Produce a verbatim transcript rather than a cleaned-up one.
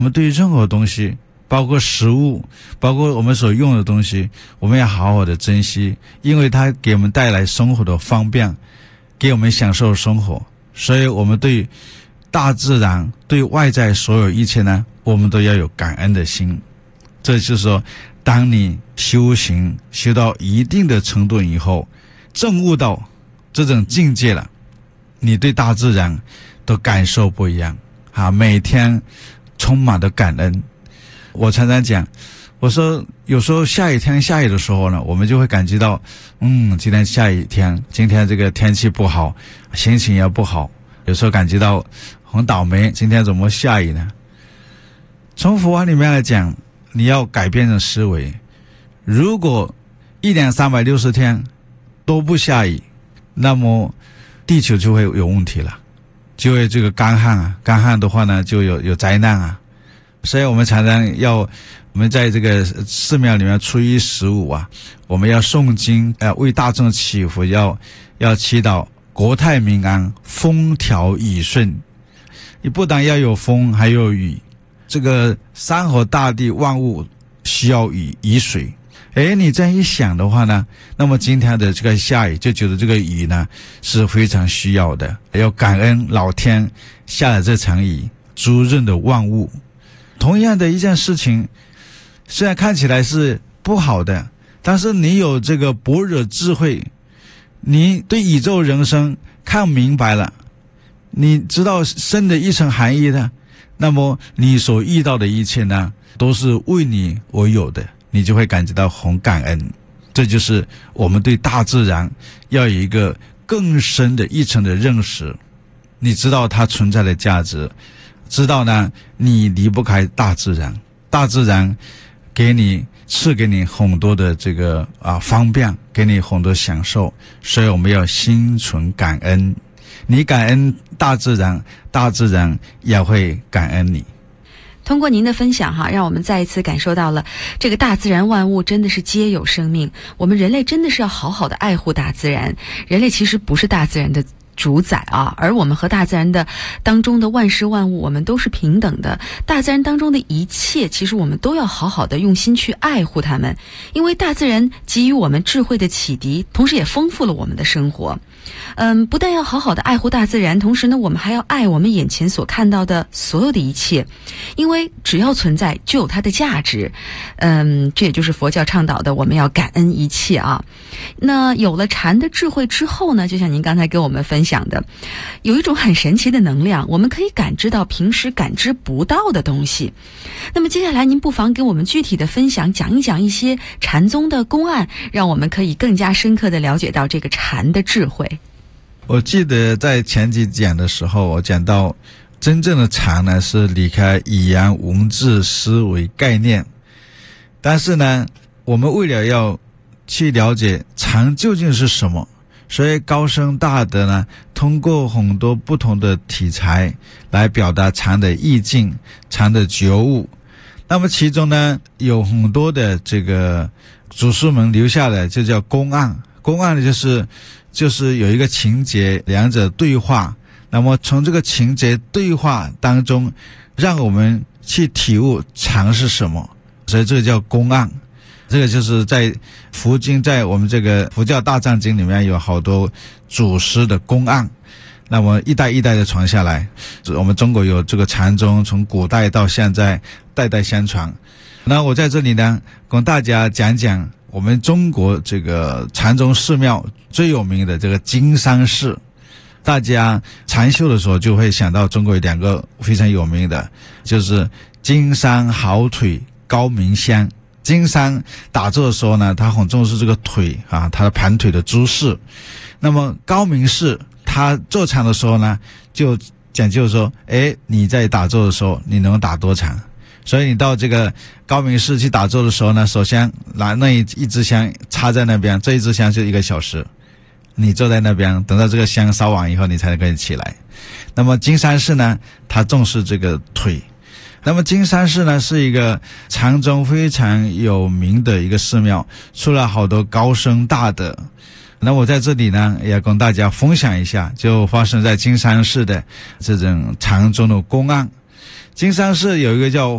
我们对于任何东西，包括食物，包括我们所用的东西，我们要好好的珍惜，因为它给我们带来生活的方便，给我们享受生活。所以我们对大自然，对外在所有一切呢，我们都要有感恩的心。这就是说，当你修行修到一定的程度以后，证悟到这种境界了，你对大自然的感受不一样啊，每天充满了感恩。我常常讲，我说有时候下雨天下雨的时候呢，我们就会感觉到，嗯，今天下雨天，今天这个天气不好，心情也不好，有时候感觉到很倒霉，今天怎么下雨呢？从佛法里面来讲，你要改变的思维，如果一年三百六十天都不下雨，那么地球就会有问题了，就会这个干旱啊，干旱的话呢，就有有灾难啊。所以我们常常要，我们在这个寺庙里面初一十五啊，我们要诵经，呃，为大众祈福，要要祈祷国泰民安，风调雨顺。你不但要有风，还有雨。这个山河大地万物需要雨雨水。诶，你这样一想的话呢，那么今天的这个下雨，就觉得这个雨呢是非常需要的，要感恩老天下了这场雨，滋润的万物。同样的一件事情，虽然看起来是不好的，但是你有这个般若智慧，你对宇宙人生看明白了，你知道深的一层含义的，那么你所遇到的一切呢，都是为你而有的，你就会感觉到很感恩。这就是我们对大自然要有一个更深的一层的认识，你知道它存在的价值，知道呢你离不开大自然，大自然给你赐给你很多的这个啊方便，给你很多享受，所以我们要心存感恩。你感恩大自然，大自然也会感恩你。 通过您的分享哈，让我们再一次感受到了这个大自然万物真的是皆有生命，我们人类真的是要好好的爱护大自然。人类其实不是大自然的主宰啊，而我们和大自然的当中的万事万物，我们都是平等的。大自然当中的一切，其实我们都要好好的用心去爱护它们，因为大自然给予我们智慧的启迪，同时也丰富了我们的生活。嗯，不但要好好的爱护大自然，同时呢，我们还要爱我们眼前所看到的所有的一切，因为只要存在就有它的价值。嗯，这也就是佛教倡导的，我们要感恩一切啊。那有了禅的智慧之后呢，就像您刚才给我们分享的，有一种很神奇的能量，我们可以感知到平时感知不到的东西。那么接下来您不妨给我们具体的分享，讲一讲一些禅宗的公案，让我们可以更加深刻的了解到这个禅的智慧。 我记得在前几讲的时候，我讲到真正的禅呢是离开语言文字思维概念，但是呢我们为了要去了解禅究竟是什么，所以高僧大德呢通过很多不同的题材来表达禅的意境，禅的觉悟。那么其中呢有很多的这个祖师们留下的就叫公案，公案呢就是就是有一个情节，两者对话，那么从这个情节对话当中让我们去体悟禅是什么，所以这个叫公案。这个就是在佛经，在我们这个佛教大藏经里面有好多祖师的公案，那么一代一代的传下来，我们中国有这个禅宗，从古代到现在代代相传。那我在这里呢跟大家讲讲我们中国这个禅宗寺庙最有名的这个金山寺。大家禅修的时候就会想到中国有两个非常有名的，就是金山好腿高明香。金山打坐的时候呢，他很重视这个腿啊，他的盘腿的姿势。那么高明寺他坐禅的时候呢，就讲究说，诶，你在打坐的时候你能打多长。所以你到这个高明寺去打坐的时候呢，首先拿那一一支香插在那边，这一支香就一个小时，你坐在那边，等到这个香烧完以后你才可以起来。那么金山寺呢，他重视这个腿。那么金山寺呢是一个禅宗非常有名的一个寺庙，出了好多高僧大德。那我在这里呢也跟大家分享一下就发生在金山寺的这种禅宗的公案。金山寺有一个叫